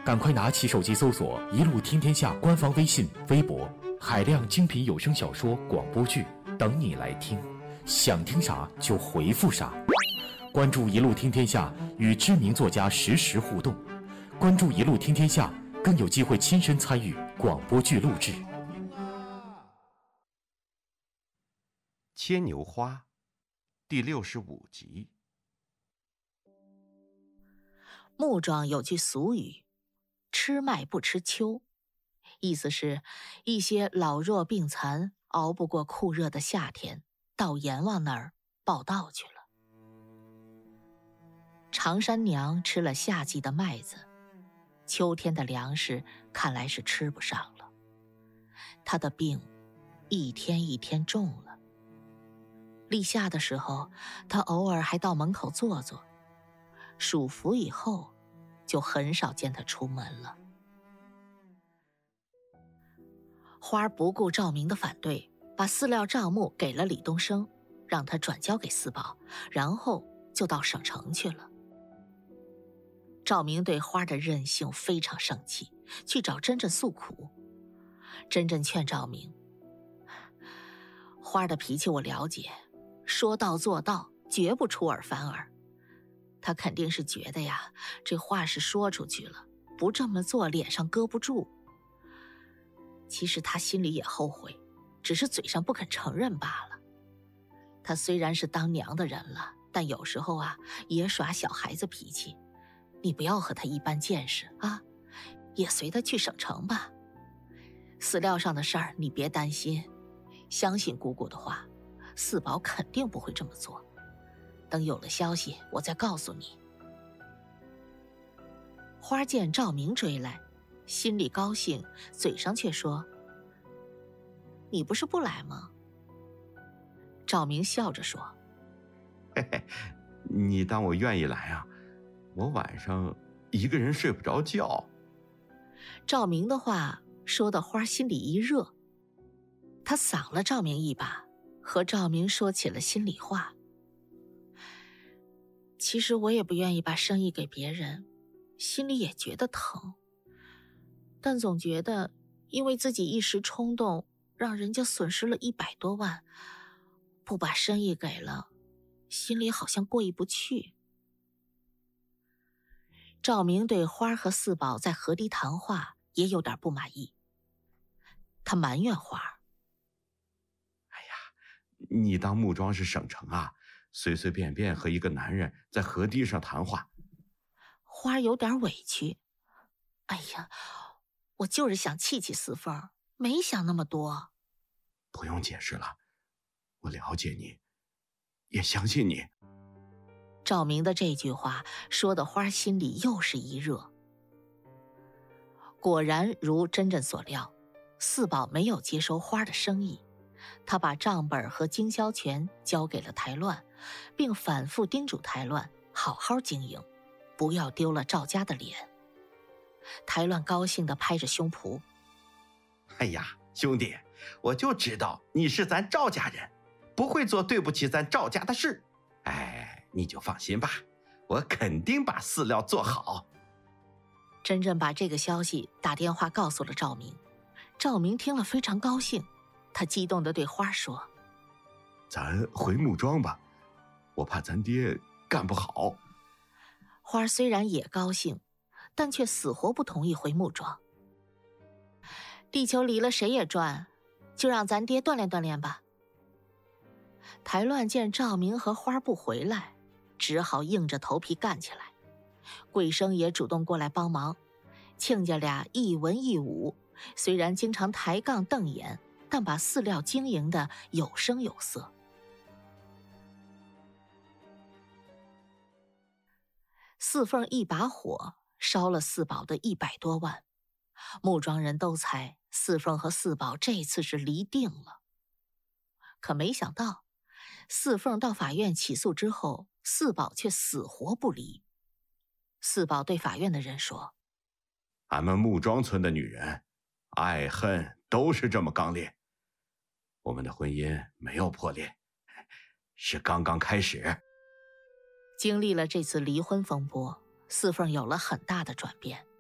赶快拿起手机搜索“一路听天下”官方微信、微博，海量精品有声小说、广播剧等你来听，想听啥就回复啥。关注“一路听天下”，与知名作家实时互动。关注“一路听天下”，更有机会亲身参与广播剧录制。 牵牛花第65集。 木庄有句俗语，吃麦不吃秋，意思是一些老弱病残熬不过酷热的夏天，到阎王那儿报道去了。常山娘吃了夏季的麦子，秋天的粮食看来是吃不上了。她的病一天一天重了。立夏的时候，她偶尔还到门口坐坐，暑伏以后就很少见她出门了。花儿不顾赵明的反对，把饲料账目给了李东升，让他转交给四宝，然后就到省城去了。赵明对花的任性非常生气，去找珍珍诉苦。珍珍劝赵明，花的脾气我了解，说到做到，绝不出尔反尔。他肯定是觉得呀，这话是说出去了，不这么做脸上搁不住。其实他心里也后悔，只是嘴上不肯承认罢了。他虽然是当娘的人了，但有时候啊，也耍小孩子脾气。你不要和他一般见识啊，也随他去省城吧。饲料上的事儿你别担心，相信姑姑的话，四宝肯定不会这么做。等有了消息，我再告诉你。花见赵明追来，心里高兴，嘴上却说：“你不是不来吗？”赵明笑着说：“ 嘿嘿，你当我愿意来啊？我晚上一个人睡不着觉。” 赵明的话说的花心里一热，他搡了赵明一把，和赵明说起了心里话。其实我也不愿意把生意给别人，心里也觉得疼，但总觉得因为自己一时冲动，让人家损失了100多万，不把生意给了，心里好像过意不去。赵明对花和四宝在河堤谈话也有点不满意，他埋怨花：“ 哎呀，你当木庄是省城啊，随随便便和一个男人在河堤上谈话。” 花有点委屈：“哎呀，我就是想气气四凤，没想那么多。” 不用解释了，我了解你，也相信你。 赵明的这句话说的花心里又是一热。果然如珍珍所料，四宝没有接收花的生意，他把账本和经销权交给了台乱，并反复叮嘱台乱好好经营，不要丢了赵家的脸。台乱高兴地拍着胸脯：“ 哎呀，兄弟，我就知道你是咱赵家人，不会做对不起咱赵家的事。哎，你就放心吧，我肯定把饲料做好。” 珍珍把这个消息打电话告诉了赵明，赵明听了非常高兴，他激动地对花说：“ 咱回木庄吧，我怕咱爹干不好。” 花虽然也高兴，但却死活不同意回木庄。地球离了谁也转，就让咱爹锻炼锻炼吧。台乱见赵明和花不回来，只好硬着头皮干起来。桂生也主动过来帮忙，亲家俩一文一武，虽然经常抬杠瞪眼，但把饲料经营的有声有色。四凤一把火烧了四宝的100多万，木庄人都猜四凤和四宝这次是离定了。可没想到，四凤到法院起诉之后，四宝却死活不离。四宝对法院的人说：“ 俺们木庄村的女人，爱恨都是这么刚烈。我们的婚姻没有破裂，是刚刚开始。” 经历了这次离婚风波，四凤有了很大的转变。